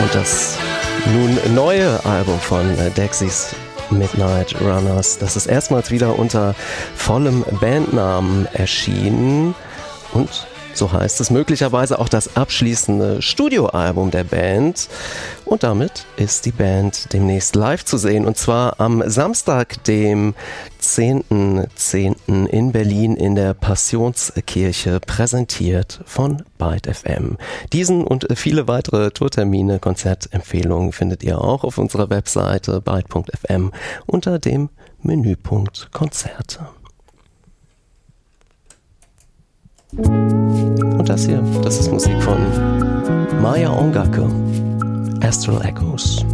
Und das nun neue Album von Dexys Midnight Runners, das ist erstmals wieder unter vollem Bandnamen erschienen und so heißt es möglicherweise auch das abschließende Studioalbum der Band. Und damit ist die Band demnächst live zu sehen. Und zwar am Samstag, dem 10.10. in Berlin in der Passionskirche, präsentiert von Byte FM. Diesen und viele weitere Tourtermine, Konzertempfehlungen findet ihr auch auf unserer Webseite byte.fm unter dem Menüpunkt Konzerte. Und das hier, das ist Musik von Maya Ongake, Astral Echoes.